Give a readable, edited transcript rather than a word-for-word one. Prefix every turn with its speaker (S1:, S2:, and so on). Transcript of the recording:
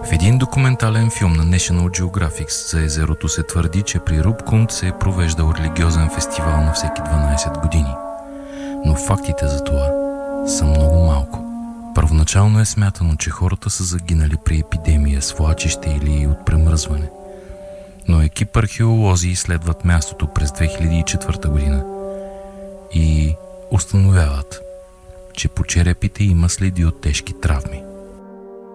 S1: В един документален филм на National Geographic за езерото се твърди, че при Рупкунд се е провеждал религиозен фестивал на всеки 12 години. Но фактите за това са много малко. Първоначално е смятано, че хората са загинали при епидемия, свлачище или от премръзване. Но екип археолози изследват мястото през 2004 година и установяват, че по черепите има следи от тежки травми.